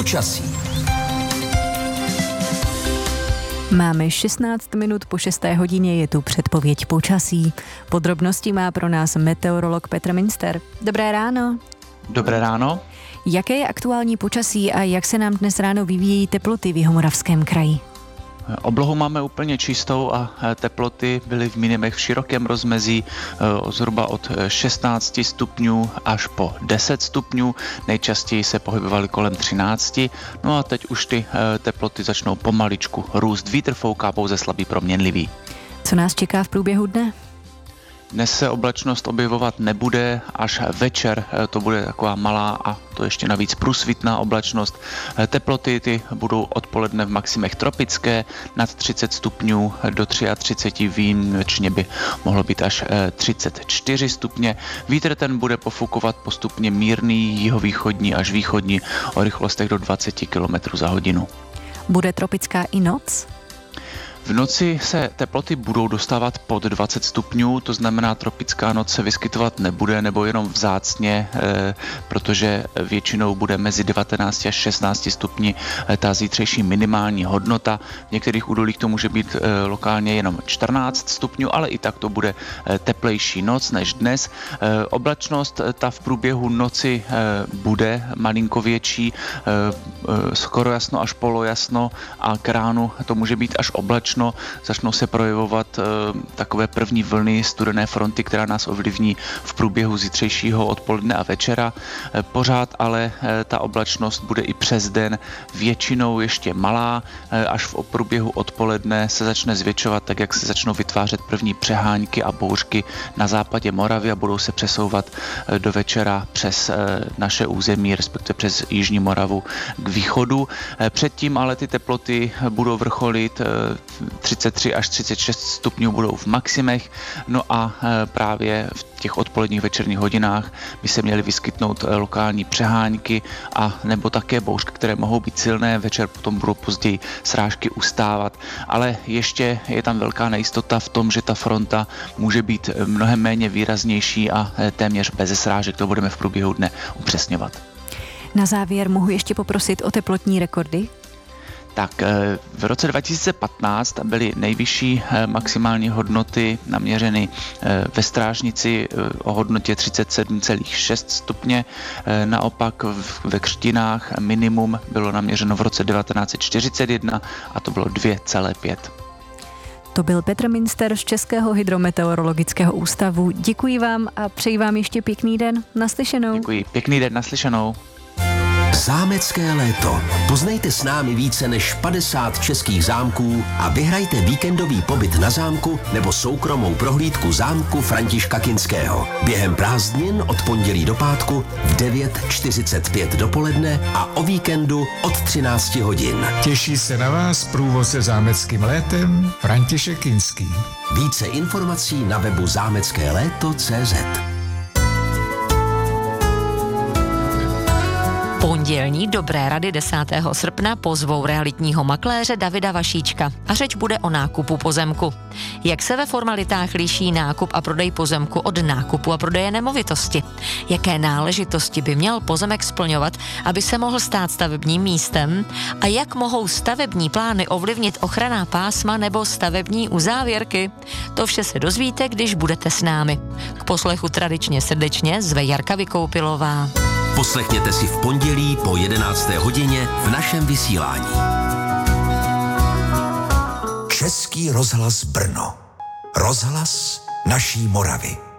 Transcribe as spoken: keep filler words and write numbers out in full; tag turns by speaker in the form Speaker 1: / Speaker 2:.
Speaker 1: počasí.
Speaker 2: Máme šestnáct minut po šesté hodině, je tu předpověď počasí. Podrobnosti má pro nás meteorolog Petr Minster. Dobré ráno.
Speaker 3: Dobré ráno.
Speaker 2: Jaké je aktuální počasí a jak se nám dnes ráno vyvíjejí teploty v Jihomoravském kraji?
Speaker 3: Oblohu máme úplně čistou a teploty byly v minimech v širokém rozmezí zhruba od šestnáct stupňů až po deset stupňů. Nejčastěji se pohybovaly kolem třináct. No a teď už ty teploty začnou pomaličku růst. Vítr fouká pouze slabý proměnlivý.
Speaker 2: Co nás čeká v průběhu dne?
Speaker 3: Dnes se oblačnost objevovat nebude, až večer to bude taková malá a to ještě navíc průsvitná oblačnost. Teploty ty budou odpoledne v maximech tropické, nad třicet stupňů do třicet tři, výjimečně by mohlo být až třicet čtyři stupně. Vítr ten bude pofukovat postupně mírný, jihovýchodní až východní o rychlostech do dvacet kilometrů za hodinu.
Speaker 2: Bude tropická i noc?
Speaker 3: V noci se teploty budou dostávat pod dvacet stupňů, to znamená tropická noc se vyskytovat nebude nebo jenom vzácně, eh, protože většinou bude mezi devatenáct až šestnáct stupni eh, ta zítřejší minimální hodnota. V některých údolích to může být eh, lokálně jenom čtrnáct stupňů, ale i tak to bude eh, teplejší noc než dnes. Eh, oblačnost eh, ta v průběhu noci eh, bude malinko větší, eh, eh, skoro jasno až polojasno a k ránu to může být až oblačno. Začnou se projevovat e, takové první vlny studené fronty, která nás ovlivní v průběhu zítřejšího odpoledne a večera. E, pořád ale e, ta oblačnost bude i přes den většinou ještě malá, e, až v průběhu odpoledne se začne zvětšovat, tak jak se začnou vytvářet první přehánky a bouřky na západě Moravy a budou se přesouvat e, do večera přes e, naše území, respektive přes Jižní Moravu k východu. E, předtím ale ty teploty budou vrcholit e, třicet tři až třicet šest stupňů budou v maximech, no a právě v těch odpoledních večerních hodinách by se měly vyskytnout lokální přehánky a nebo také bouřky, které mohou být silné, večer potom budou později srážky ustávat, ale ještě je tam velká nejistota v tom, že ta fronta může být mnohem méně výraznější a téměř bez srážek, to budeme v průběhu dne upřesňovat.
Speaker 2: Na závěr mohu ještě poprosit o teplotní rekordy?
Speaker 3: Tak v roce dva tisíce patnáct byly nejvyšší maximální hodnoty naměřeny ve Strážnici o hodnotě třicet sedm celá šest stupně. Naopak ve Křtinách minimum bylo naměřeno v roce devatenáct set čtyřicet jedna a to bylo dva celá pět.
Speaker 2: To byl Petr Minster z Českého hydrometeorologického ústavu. Děkuji vám a přeji vám ještě pěkný den. Naslyšenou.
Speaker 3: Děkuji. Pěkný den, naslyšenou.
Speaker 1: Zámecké léto. Poznejte s námi více než padesát českých zámků a vyhrajte víkendový pobyt na zámku nebo soukromou prohlídku zámku Františka Kinského. Během prázdnin od pondělí do pátku v devět čtyřicet pět dopoledne a o víkendu od třináct hodin.
Speaker 4: Těší se na vás průvodce zámeckým létem František Kinský.
Speaker 1: Více informací na webu zámecké léto tečka cé zet.
Speaker 5: Pondělní Dobré rady desátého srpna pozvou realitního makléře Davida Vašíčka a řeč bude o nákupu pozemku. Jak se ve formalitách liší nákup a prodej pozemku od nákupu a prodeje nemovitosti? Jaké náležitosti by měl pozemek splňovat, aby se mohl stát stavebním místem? A jak mohou stavební plány ovlivnit ochranná pásma nebo stavební uzávěrky? To vše se dozvíte, když budete s námi. K poslechu tradičně srdečně zve Jarka Vykoupilová.
Speaker 1: Poslechněte si v pondělí po jedenácté hodině v našem vysílání. Český rozhlas Brno. Rozhlas naší Moravy.